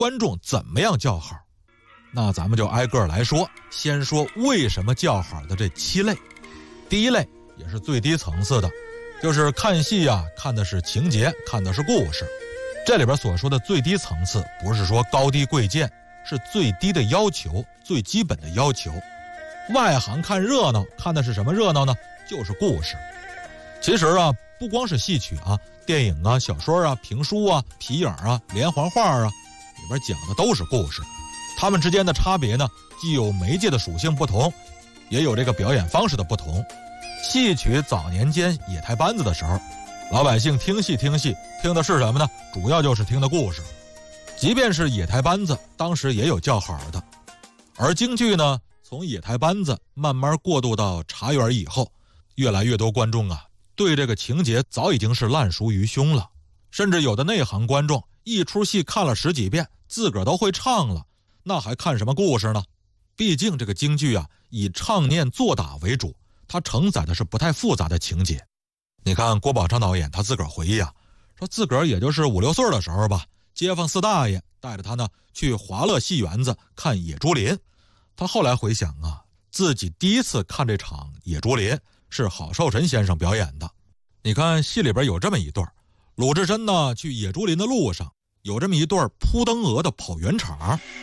观众怎么样叫好？那咱们就挨个来说，先说为什么叫好的这7类。第一类也是最低层次的，就是看戏啊，看的是情节，看的是故事。这里边所说的最低层次，不是说高低贵贱，是最低的要求，最基本的要求。外行看热闹，看的是什么热闹呢？就是故事。其实啊，不光是戏曲啊，电影啊、小说啊、评书啊、皮影啊、连环画啊，里边讲的都是故事。它们之间的差别呢，既有媒介的属性不同，也有这个表演方式的不同。戏曲早年间野台班子的时候，老百姓听戏听的是什么呢？主要就是听的故事。即便是野台班子，当时也有叫好的。而京剧呢，从野台班子慢慢过渡到茶园以后，越来越多观众啊，对这个情节早已经是烂熟于胸了。甚至有的内行观众，一出戏看了10几遍，自个儿都会唱了，那还看什么故事呢？毕竟这个京剧啊，以唱念做打为主，它承载的是不太复杂的情节。你看郭宝昌导演他自个儿回忆啊，说自个儿也就是5、6岁的时候吧，街坊4大爷带着他呢去华乐戏园子看《野猪林》。他后来回想啊，自己第一次看这场《野猪林》是郝寿臣先生表演的。你看戏里边有这么一段，鲁智深呢去野猪林的路上，有这么一段扑灯蛾的跑圆场。